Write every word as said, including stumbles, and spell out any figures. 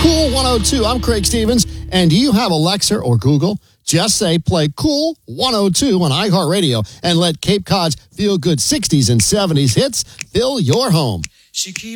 Cool one oh two. I'm Craig Stevens. And do you have Alexa or Google? Just say play Cool one oh two on iHeartRadio and let Cape Cod's feel-good sixties and seventies hits fill your home. She keeps